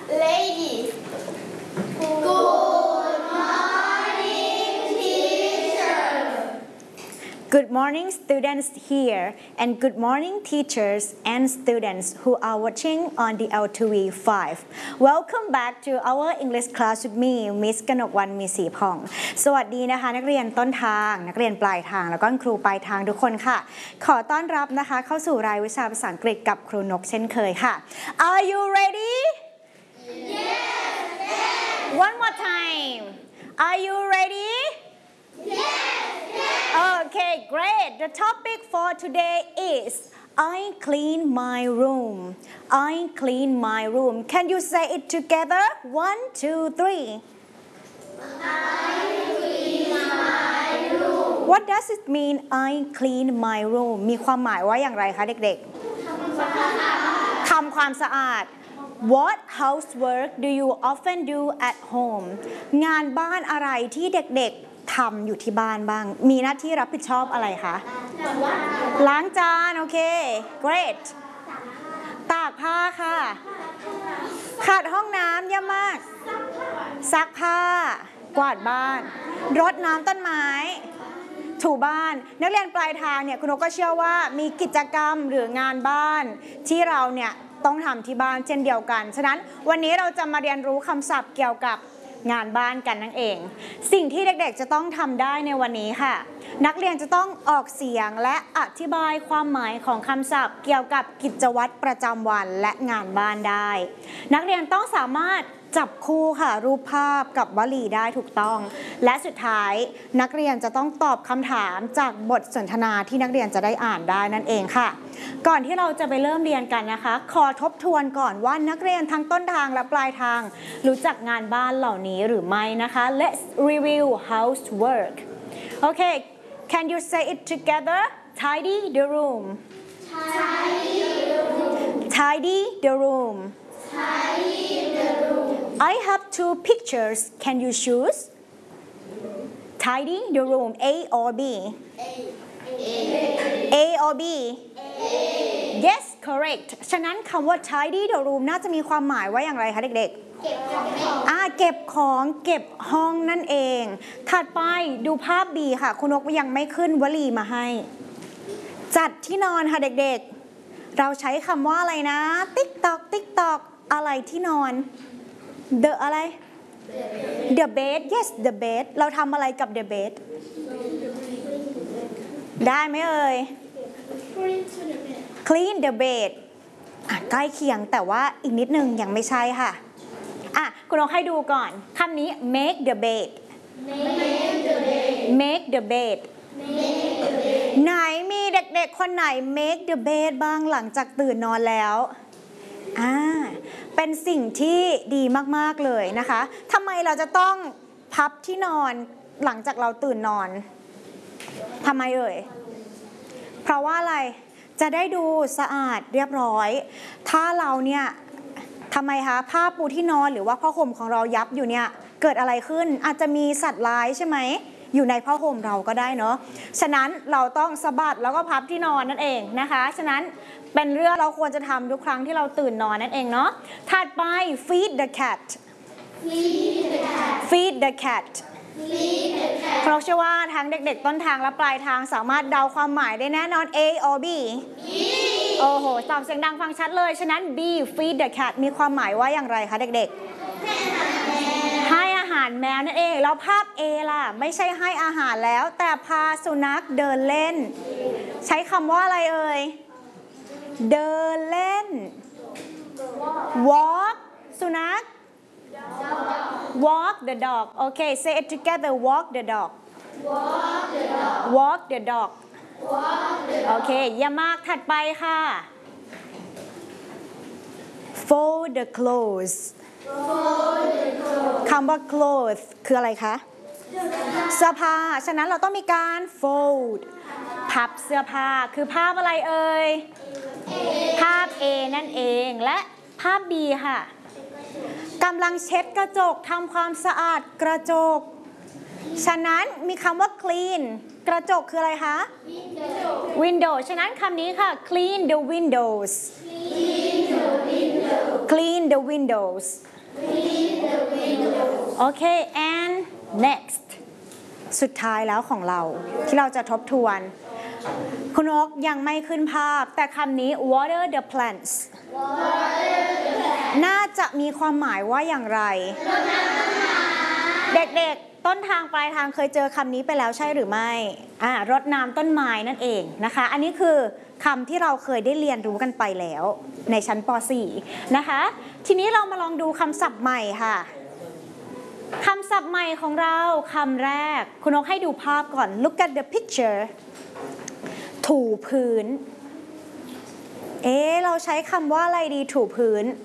Ladies. Good morning, teacher. Good morning, students here, and good morning, teachers and students who are watching on the L2V5. Welcome back to our English class with me, Miss กนกวรรณ มีศรีผ่อง สวัสดีนะคะนักเรียนต้นทางนักเรียนปลายทางแล้วก็ครูปลายทางทุกคนค่ะขอต้อนรับนะคะเข้าสู่รายวิชาภาษาอังกฤษกับครูนกเช่นเคยค่ะ Are you ready? Yes. One more time. Are you ready? Okay, great. The topic for today is I clean my room. I clean my room. Can you say it together? 1, 2, 3. I clean my room. What does it mean? I clean my room. มีความหมายว่าอย่างไรคะเด็กๆทำความสะอาด What housework do you often do at home? งานบ้านอะไรที่เด็กๆทำอยู่ที่บ้านบ้างมีหน้าที่รับผิดชอบอะไรคะล้างจานโอเค great ตากผ้าค่ะขัดห้องน้ำเยี่ยมมากซักผ้ากวาดบ้านรดน้ำต้นไม้ถูบ้านนักเรียนปลายทางเนี่ยคุณนกก็เชื่อว่ามีกิจกรรมหรืองานบ้านที่เราเนี่ยต้องทำที่บ้านเช่นเดียวกันฉะนั้นวันนี้เราจะมาเรียนรู้คำศัพท์เกี่ยวกับงานบ้านกันนั่นเองสิ่งที่เด็กๆจะต้องทำได้ในวันนี้ค่ะนักเรียนจะต้องออกเสียงและอธิบายความหมายของคำศัพท์เกี่ยวกับกิจวัตรประจำวันและงานบ้านได้นักเรียนต้องสามารถจับคู่ค่ะรูปภาพกับวลีได้ถูกต้องและสุดท้ายนักเรียนจะต้องตอบคำถามจากบทสนทนาที่นักเรียนจะได้อ่านได้นั่นเองค่ะก่อนที่เราจะไปเริ่มเรียนกันนะคะขอทบทวนก่อนว่านักเรียนทั้งต้นทางและปลายทางรู้จักงานบ้านเหล่านี้หรือไม่นะคะ Let's review housework Okay can you say it together Tidy the room Tidy the room. Tidy the room Tidy the room. I have two pictures can you choose Tidy the room A or B A or B Yes correct ฉะนั้นคำว่า tidy the room น่าจะมีความหมายว่าอย่างไรคะเด็กๆเก็บของเก็บห้องนั่นเองถัดไปดูภาพ B ค่ะคุณนกยังไม่ขึ้นวลีมาให้จัดที่นอนค่ะเด็กๆเราใช้คำว่าอะไรนะติ๊กตอกติ๊กตอกอะไรที่นอน the อะไร the bed yes the bed เราทำอะไรกับ the bed ได้ไหมเอ่ย clean the bed ใกล้เคียงแต่ว่าอีกนิดนึงยังไม่ใช่ค่ะคุณลองให้ดูก่อนคำนี้ make the bed make the bed ไหนมีเด็กๆคนไหน make the bed บ้างหลังจากตื่นนอนแล้วเป็นสิ่งที่ดีมากๆเลยนะคะทำไมเราจะต้องพับที่นอนหลังจากเราตื่นนอนทำไมเอ่ยเพราะว่าอะไรจะได้ดูสะอาดเรียบร้อยถ้าเราเนี่ยทำไมคะผ้าปูที่นอนหรือว่าผ้าห่มของเรายับอยู่เนี่ยเกิดอะไรขึ้นอาจจะมีสัตว์ร้ายใช่ไหมอยู่ในผ้าห่มเราก็ได้เนาะฉะนั้นเราต้องสะบัดแล้วก็พับที่นอนนั่นเองนะคะฉะนั้นเป็นเรื่องเราควรจะทำทุกครั้งที่เราตื่นนอนนั่นเองเนาะถัดไป feed the cat feed the cat เพราะเชื่อว่าทั้งเด็กๆต้นทางและปลายทางสามารถเดาความหมายได้แน่นอน A or B โอ้โหตอบเสียงดังฟังชัดเลยฉะนั้น B feed the cat มีความหมายว่าอย่างไรคะเด็กๆให้อาหารแมวนั่นเองแล้วภาพ A ล่ะไม่ใช่ให้อาหารแล้วแต่พาสุนัขเดินเล่นใช้คำว่าอะไรเอ่ยเดินเล่น walk สุนัข walk the dog okay say it together walk the dog walk the dog โอเคเยี่ยมมากถัดไปค่ะ fold the clothes คำว่า clothes คืออะไรคะเสื้อผ้าฉะนั้นเราต้องมีการ fold พับเสื้อผ้าคือภาพอะไรเอ่ยภาพ A นั่นเองและภาพ B ค่ะกำลังเช็ดกระจกทำความสะอาดกระจกฉะนั้นมีคำว่า clean กระจกคืออะไรคะ window ฉะนั้นคำนี้ค่ะ clean the windows clean the windows Clean the window. โอเค and next สุดท้ายแล้วของเราที่เราจะทบทวนคุณนกยังไม่ขึ้นภาพแต่คำนี้ water the plants น่าจะมีความหมายว่าอย่างไร เด็กๆต้นทางปลายทางเคยเจอคำนี้ไปแล้วใช่หรือไม่รดน้ำต้นไม้นั่นเองนะคะอันนี้คือคำที่เราเคยได้เรียนรู้กันไปแล้วในชั้นป .4 นะคะทีนี้เรามาลองดูคำศัพท์ใหม่ค่ะคำศัพท์ใหม่ของเราคำแรกคุณนกให้ดูภาพก่อน look at the picture ถูพื้นเราใช้คำว่าอะไรดีถูพื้น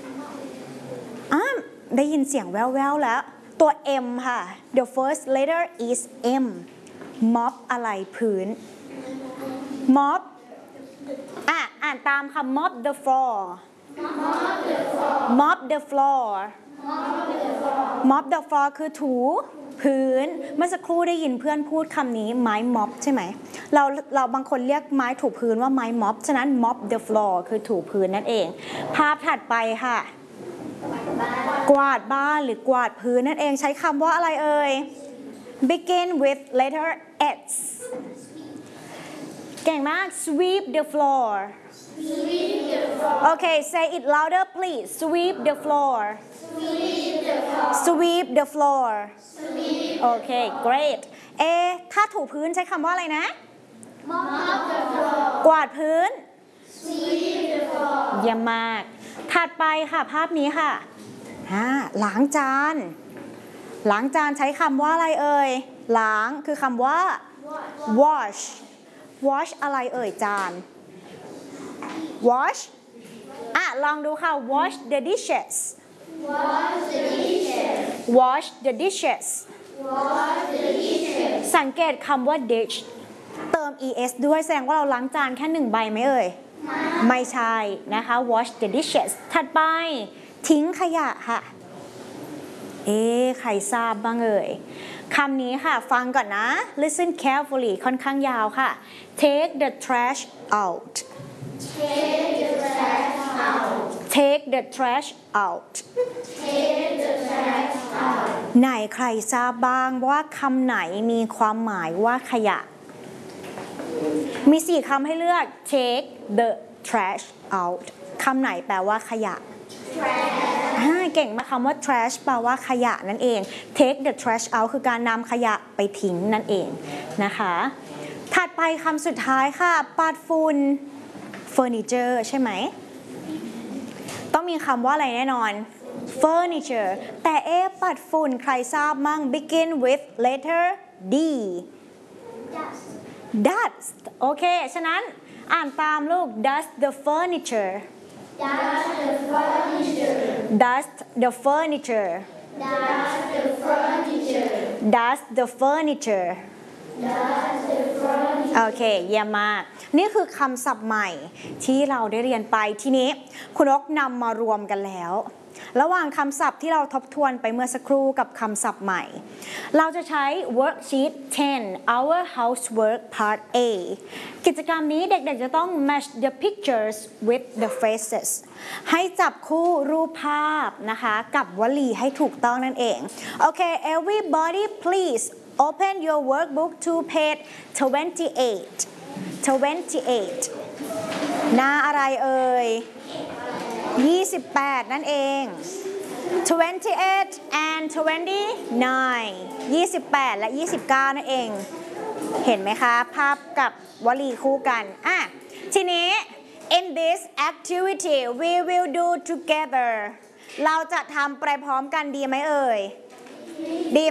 ได้ยินเสียงแว่วๆแล้วตัว M ค่ะ the first letter is M mop อะไรพื้น mop อ่านตามคำ mop the floor mop the floor mop the floor คือถูพื้นเมื่อสักครู่ได้ยินเพื่อนพูดคำนี้ไม้ม็อบใช่ไหมเราบางคนเรียกไม้ถูพื้นว่าไม้ม็อบฉะนั้น mop the floor คือถูพื้นนั่นเองภาพถัดไปค่ะกวาดบ้านหรือกวาดพื้นนั่นเองใช้คำว่าอะไรเอ่ย begin with letter S เก่งมาก sweep the floor okay say it louder please sweep the floor sweep the floor okay great ถ้าถูพื้นใช้คำว่าอะไรนะ กวาดพื้นเยี่ยมมากถัดไปค่ะภาพนี้ค่ะล้างจานล้างจานใช้คำว่าอะไรเอ่ยล้างคือคำว่า wash wash อะไรเอ่ยจาน wash ลองดูค่ะ wash the dishes wash the dishes สังเกตคำว่า dish เติม es ด้วยแสดงว่าเราล้างจานแค่1ใบไหมเอ่ยไม่ใช่นะคะ wash the dishes ถัดไปทิ้งขยะค่ะใครทราบบ้างเอ่ยคำนี้ค่ะฟังก่อนนะ listen carefully ค่อนข้างยาวค่ะ take the trash out take the trash out ไหนใครทราบบ้างว่าคำไหนมีความหมายว่าขยะมี4คำให้เลือก take the trash out คำไหนแปลว่าขยะเก่งมากคำว่า trash แปลว่าขยะนั่นเอง take the trash out คือการนำขยะไปทิ้งนั่นเองนะคะถัดไปคำสุดท้ายค่ะปัดฝุ่น furniture ใช่ไหมต้องมีคำว่าอะไรแน่นอน furniture แต่ปัดฝุ่นใครทราบมั่ง begin with letter D dust โอเคฉะนั้นอ่านตามลูก dust the furniture dust the furniture dust the furniture โอเคเยี่ยมมากนี่คือคำศัพท์ใหม่ที่เราได้เรียนไปทีนี้คุณนกนำมารวมกันแล้วระหว่างคำศัพท์ที่เราทบทวนไปเมื่อสักครู่กับคำศัพท์ใหม่เราจะใช้ worksheet 10 our housework part A กิจกรรมนี้เด็กๆจะต้อง match the pictures with the phrases ให้จับคู่รูปภาพนะคะกับวลีให้ถูกต้องนั่นเองโอเค everybody please open your workbook to page 28 หน้าอะไรเอ่ย28นั่นเอง28 and 29 28และ29นั่นเองเห็นไหมคะภาพกับวลีคู่กันทีนี้ in this activity we will do together เราจะทำไปพร้อมกันดีไหมเอ่ยดี